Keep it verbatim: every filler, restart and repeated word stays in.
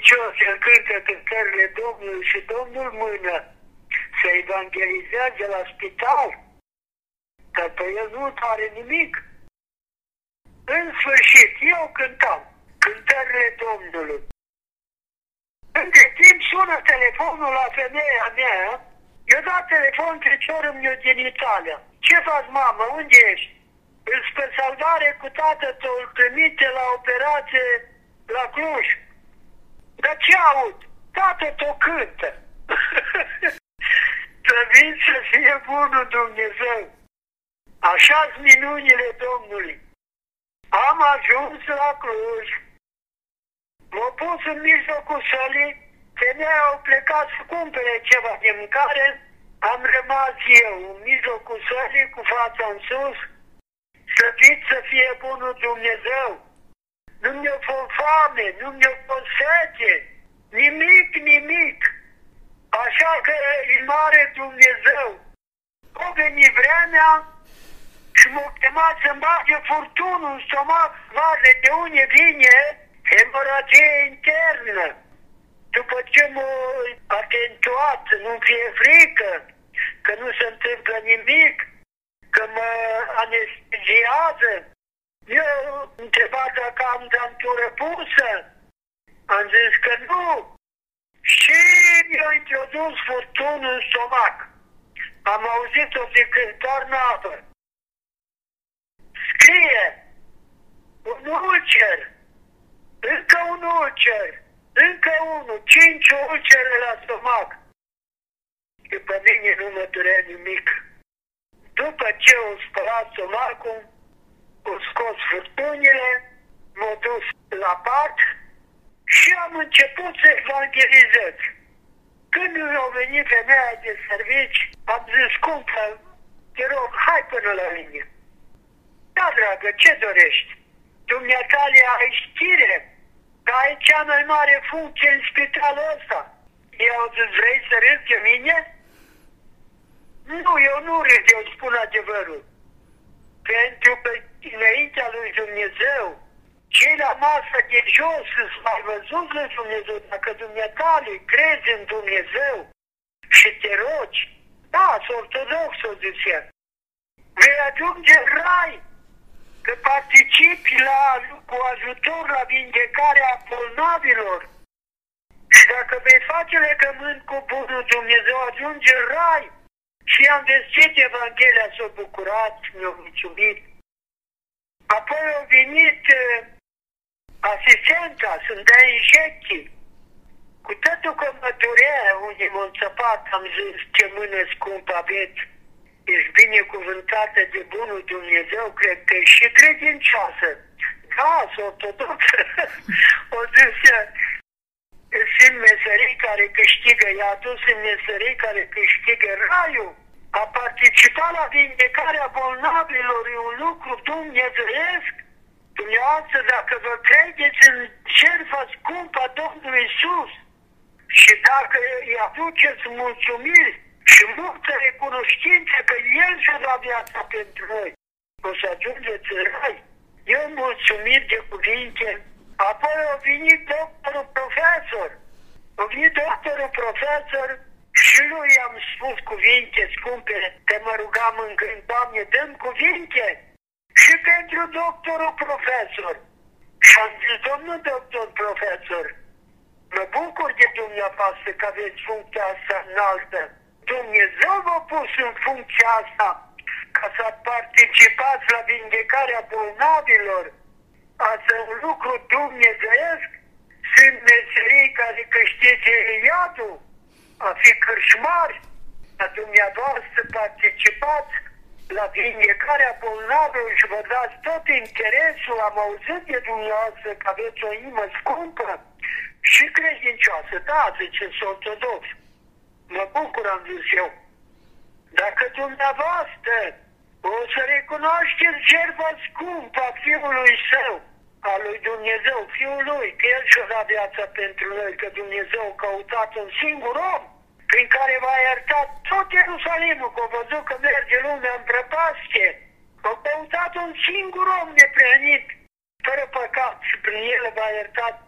credincios, el cântă cântările Domnului și Domnul mână să evangelizeze la spital, că pe el nu are nimic. În sfârșit, eu cântam cântările Domnului. Între timp sună telefonul la femeia mea, i-a dat telefon fecioară meu din Italia. Ce faci, mamă? Unde ești? Spre salvare cu tată tău îl trimite la operație la Cluj. Dar ce aud? Tată tău cântă. Trebuie să fie bunul Dumnezeu. Așa-s minunile Domnului. Am ajuns la Cluj. M-au pus în mijlocul sălii, femeia au plecat să cumpere ceva de mâncare, am rămas eu în mijlocul sălii cu fața în sus, slăvit să fie bunul Dumnezeu. Nu mi-a fost foame, nu mi-a fost sete, nimic, nimic. Așa că e mare Dumnezeu. A venit vremea și m-a chemat să-mi bage furtunul în stomac, vadă de unde vine hemoragie internă. După ce m-a atentuat, nu-mi fie frică, că nu se întâmplă nimic, că mă anesteziază, eu întrebat dacă am dantură pusă, am zis că nu. Și mi-a introdus furtunul în stomac. Am auzit-o zicând în apă. Scrie, un ulcer, încă un ulcer, încă unul, cinci ulcere la stomac. Și pe mine nu mă durea nimic. După ce o spălat stomacul, o scos furtunile, m-a dus la pat și am început să evangelizez. Când mi-a venit femeia de servici, am zis, scumpă, te rog, hai până la mine. Da, dragă, ce dorești? Dumneatale ai știre, că ai cea mai mare funcție în spitalul ăsta. Eu au zis, vrei să râzi de mine? Nu, eu nu râd, eu spun adevărul. Pentru că înaintea lui Dumnezeu, cei la masă de jos sunt mai văzut lui Dumnezeu. Dacă dumneatale crezi în Dumnezeu și te rogi, da, sunt ortodox, o zice, vei ajunge în rai, că participi la, cu ajutor la vindecarea bolnavilor. Și dacă vei face legământ cu bunul Dumnezeu, ajunge în rai. Și am vestit Evanghelia, s-a bucurat, mi-a mulțumit. Apoi a venit uh, asistenta să-mi dea injecții. Cu totul că mă durea unde m-a înțăpat, am zis, ce mână scumpă aveți. Ești binecuvântată de bunul Dumnezeu, cred că ești și credincioasă. Da, sunt ortodoxă. O zis, sunt meserii care câștigă, i-a adus în meserii care câștigă raiul. A participat la vindecarea bolnavilor e un lucru dumnezeiesc. Dumneavoastră, dacă vă credeți în jertfa scumpă a Domnului Iisus și dacă îi aduceți mulțumiri și multă recunoștință că El și-a dat viața pentru noi, o să ajungeți în rai. Eu mulțumit de cuvinte. Apoi a venit doctorul profesor. A venit doctorul profesor și lui am spus cuvinte scumpe, că mă rugam în gând, Doamne, dăm cuvinte și pentru doctorul profesor. Și am zis, domnul doctor profesor, mă bucur de dumneavoastră că aveți funcția asta înaltă. Dumnezeu v-a pus în funcția asta ca să participați la vindecarea bolnavilor. Asta e un lucru dumnezeiesc. Sunt meserii care câștige iadul, a fi cârșmari, dar dumneavoastră participați la vindecarea bolnavilor și vă dați tot interesul. Am auzit de dumneavoastră că aveți o inimă scumpă și credincioasă. Da, ziceți ortodox. Mă bucur, am zis eu. Dacă dumneavoastră o să recunoașteți jertfa scumpă a Fiului Său, a lui Dumnezeu, Fiul Lui, că El și-a dat viața pentru noi, că Dumnezeu a căutat un singur om prin care va ierta tot Ierusalimul, că a văzut că merge lumea în prăpastie. A căutat un singur om neprihănit, fără păcat, și prin El va ierta